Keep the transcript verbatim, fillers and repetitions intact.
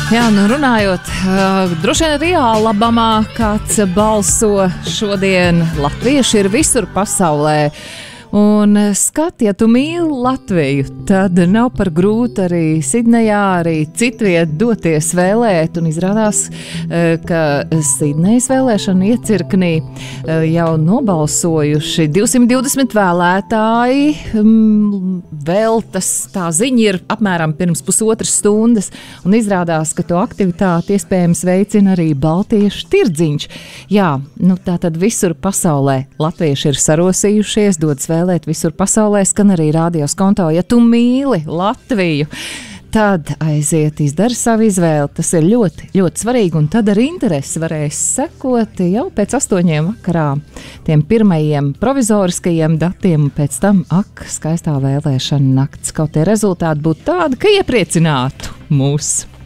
Jā, nu runājot, uh, droši vien arī Alabamā kāds balso šodien. Latvieši ir visur pasaulē. Un skat, ja tu mīli Latviju, tad nav par grūti arī Sidnejā, arī citviet doties vēlēt. Un izrādās, ka Sidnejas vēlēšanu iecirknī jau nobalsojuši divsimt divdesmit vēlētāji. Vēl tas tā ziņa ir apmēram pirms pusotras stundas. Un izrādās, ka to aktivitāti iespējams veicina arī baltiešu tirdziņš. Jā, nu tā tad visur pasaulē latvieši ir sarosījušies, dodas vēlēt. Vēlēt visur pasaulē, skan arī rādios konto. Ja tu mīli Latviju, tad aiziet, izdari savu izvēli. Tas ir ļoti, ļoti svarīgi, un tad ar interesi varēs sekot jau pēc astoņiem vakarā tiem pirmajiem provizoriskajiem datiem, un pēc tam, ak, skaistā vēlēšana nakts. Kaut tie rezultāti būtu tādi, ka iepriecinātu mūs.